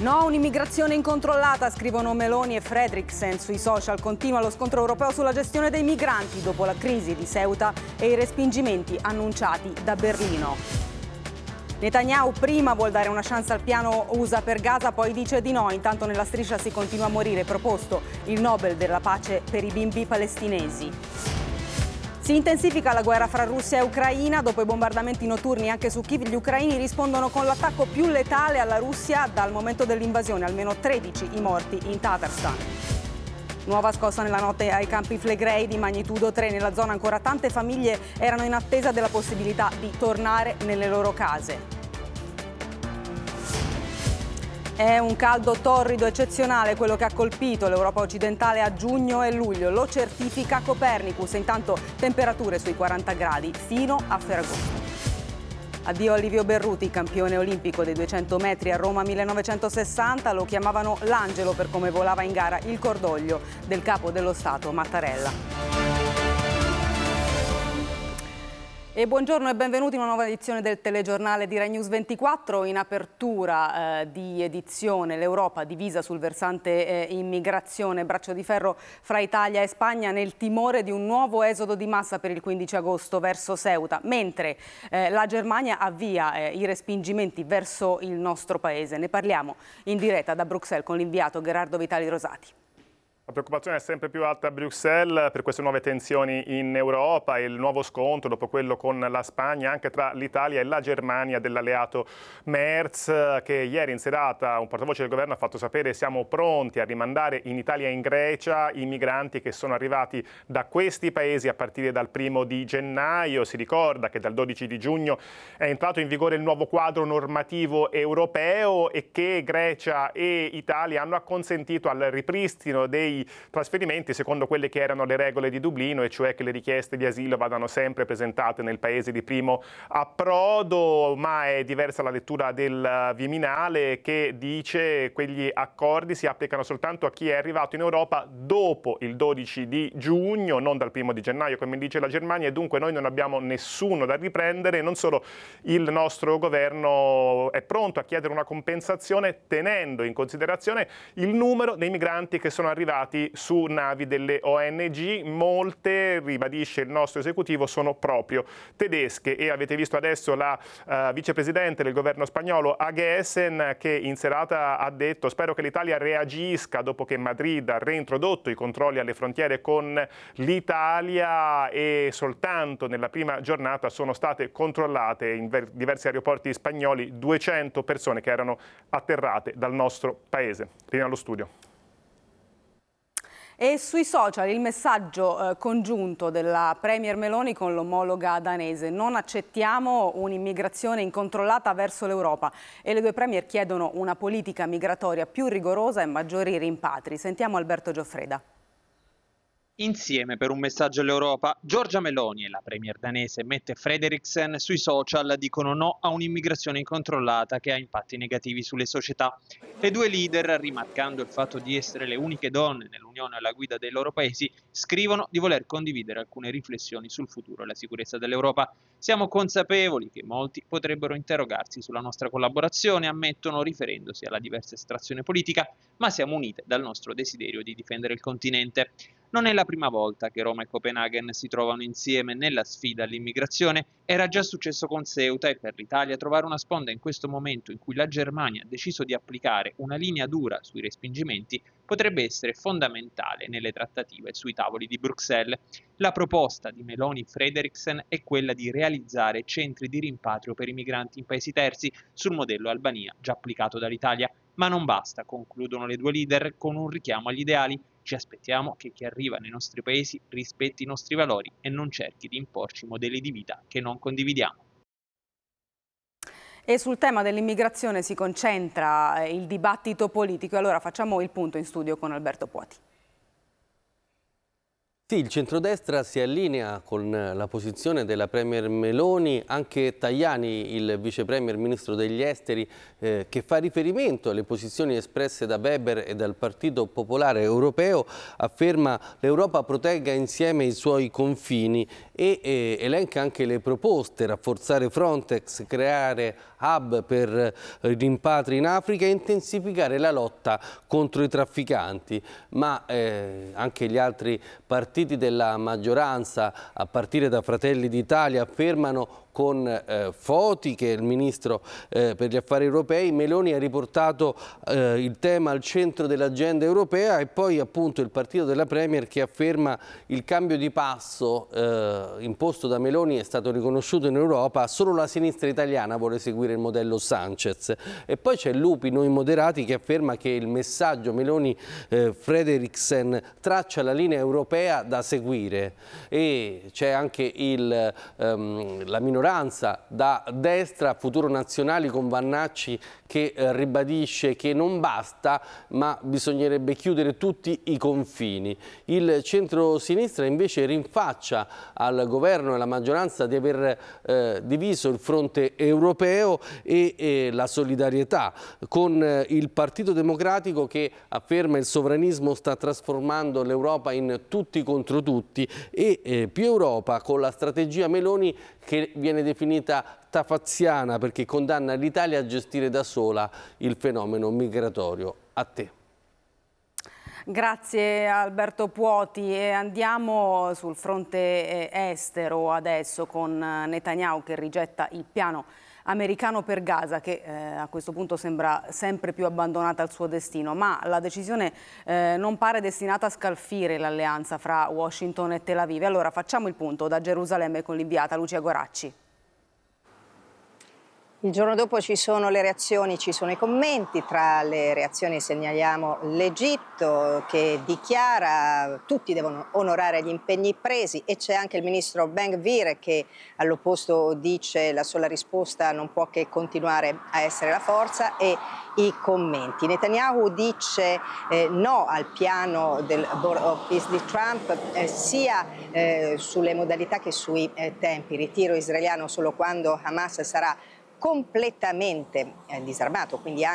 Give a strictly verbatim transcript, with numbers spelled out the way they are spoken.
No, un'immigrazione incontrollata, scrivono Meloni e Frederiksen sui social. Continua lo scontro europeo sulla gestione dei migranti dopo la crisi di Ceuta e i respingimenti annunciati da Berlino. Netanyahu prima vuol dare una chance al piano U S A per Gaza, poi dice di no. Intanto nella striscia si continua a morire. Proposto il Nobel della pace per i bimbi palestinesi. Si intensifica la guerra fra Russia e Ucraina. Dopo i bombardamenti notturni anche su Kiev, gli ucraini rispondono con l'attacco più letale alla Russia dal momento dell'invasione. Almeno tredici i morti in Tatarstan. Nuova scossa nella notte ai Campi Flegrei di magnitudo tre. Nella zona ancora tante famiglie erano in attesa della possibilità di tornare nelle loro case. È un caldo torrido eccezionale quello che ha colpito l'Europa occidentale a giugno e luglio. Lo certifica Copernicus. Intanto temperature sui quaranta gradi fino a Ferragosto. Addio a Livio Berruti, campione olimpico dei duecento metri a Roma millenovecentosessanta. Lo chiamavano l'angelo per come volava in gara, il cordoglio del capo dello Stato Mattarella. E buongiorno e benvenuti in una nuova edizione del telegiornale di Rai News ventiquattro. In apertura eh, di edizione l'Europa divisa sul versante eh, immigrazione, braccio di ferro fra Italia e Spagna nel timore di un nuovo esodo di massa per il quindici agosto verso Ceuta, mentre eh, la Germania avvia eh, i respingimenti verso il nostro paese. Ne parliamo in diretta da Bruxelles con l'inviato Gerardo Vitali Rosati. La preoccupazione è sempre più alta a Bruxelles per queste nuove tensioni in Europa e il nuovo scontro dopo quello con la Spagna anche tra l'Italia e la Germania dell'alleato Merz, che ieri in serata un portavoce del governo ha fatto sapere siamo pronti a rimandare in Italia e in Grecia i migranti che sono arrivati da questi paesi a partire dal primo di gennaio. Si ricorda che dal dodici di giugno è entrato in vigore il nuovo quadro normativo europeo e che Grecia e Italia hanno acconsentito al ripristino dei trasferimenti secondo quelle che erano le regole di Dublino, e cioè che le richieste di asilo vadano sempre presentate nel paese di primo approdo, ma è diversa la lettura del Viminale che dice che quegli accordi si applicano soltanto a chi è arrivato in Europa dopo il dodici di giugno, non dal primo di gennaio come dice la Germania, e dunque noi non abbiamo nessuno da riprendere. Non solo, il nostro governo è pronto a chiedere una compensazione tenendo in considerazione il numero dei migranti che sono arrivati su navi delle O N G. Molte, ribadisce il nostro esecutivo, sono proprio tedesche, e avete visto adesso la uh, vicepresidente del governo spagnolo Aguesen che in serata ha detto spero che l'Italia reagisca dopo che Madrid ha reintrodotto i controlli alle frontiere con l'Italia, e soltanto nella prima giornata sono state controllate in diversi aeroporti spagnoli duecento persone che erano atterrate dal nostro paese. Linea allo studio. E sui social il messaggio eh, congiunto della Premier Meloni con l'omologa danese: non accettiamo un'immigrazione incontrollata verso l'Europa, e le due Premier chiedono una politica migratoria più rigorosa e maggiori rimpatri. Sentiamo Alberto Gioffreda. Insieme per un messaggio all'Europa, Giorgia Meloni e la premier danese Mette Frederiksen sui social dicono no a un'immigrazione incontrollata che ha impatti negativi sulle società. Le due leader, rimarcando il fatto di essere le uniche donne nell'Unione alla guida dei loro paesi, scrivono di voler condividere alcune riflessioni sul futuro e la sicurezza dell'Europa. Siamo consapevoli che molti potrebbero interrogarsi sulla nostra collaborazione, ammettono, riferendosi alla diversa estrazione politica, ma siamo unite dal nostro desiderio di difendere il continente. Non è la prima volta che Roma e Copenaghen si trovano insieme nella sfida all'immigrazione. Era già successo con Ceuta, e per l'Italia trovare una sponda in questo momento in cui la Germania ha deciso di applicare una linea dura sui respingimenti potrebbe essere fondamentale nelle trattative sui tavoli di Bruxelles. La proposta di Meloni Frederiksen è quella di realizzare centri di rimpatrio per i migranti in paesi terzi sul modello Albania già applicato dall'Italia. Ma non basta, concludono le due leader con un richiamo agli ideali. Ci aspettiamo che chi arriva nei nostri paesi rispetti i nostri valori e non cerchi di imporci modelli di vita che non condividiamo. E sul tema dell'immigrazione si concentra il dibattito politico. Allora facciamo il punto in studio con Alberto Puoti. Sì, il centrodestra si allinea con la posizione della Premier Meloni, anche Tajani, il vice premier ministro degli esteri, eh, che fa riferimento alle posizioni espresse da Weber e dal Partito Popolare Europeo, afferma l'Europa protegga insieme i suoi confini e eh, elenca anche le proposte: rafforzare Frontex, creare hub per rimpatri in Africa e intensificare la lotta contro i trafficanti. Ma eh, anche gli altri partiti della maggioranza, a partire da Fratelli d'Italia, affermano con eh, Foti, che è il ministro eh, per gli affari europei. Meloni ha riportato eh, il tema al centro dell'agenda europea, e poi appunto il partito della Premier che afferma il cambio di passo eh, imposto da Meloni è stato riconosciuto in Europa, solo la sinistra italiana vuole seguire il modello Sanchez. E poi c'è Lupi, Noi Moderati, che afferma che il messaggio Meloni-Frederiksen traccia la linea europea da seguire, e c'è anche il, um, la minoranza da destra, Futuro Nazionali, con Vannacci che eh, ribadisce che non basta, ma bisognerebbe chiudere tutti i confini. Il centro-sinistra invece rinfaccia al governo e alla maggioranza di aver eh, diviso il fronte europeo e, e la solidarietà, con eh, il Partito Democratico che afferma il sovranismo sta trasformando l'Europa in tutti contro tutti, e eh, più Europa, con la strategia Meloni che viene definita tafaziana perché condanna l'Italia a gestire da sola il fenomeno migratorio. A te. Grazie Alberto Puoti, e andiamo sul fronte estero adesso con Netanyahu che rigetta il piano americano per Gaza, che eh, a questo punto sembra sempre più abbandonata al suo destino, ma la decisione eh, non pare destinata a scalfire l'alleanza fra Washington e Tel Aviv. Allora facciamo il punto da Gerusalemme con l'inviata Lucia Goracci. Il giorno dopo ci sono le reazioni, ci sono i commenti. Tra le reazioni segnaliamo l'Egitto che dichiara tutti devono onorare gli impegni presi, e c'è anche il ministro Ben-Gvir che all'opposto dice la sola risposta non può che continuare a essere la forza, e i commenti. Netanyahu dice eh, no al piano del Board of Peace di Trump, eh, sia eh, sulle modalità che sui eh, tempi. Ritiro israeliano solo quando Hamas sarà completamente eh, disarmato, quindi anche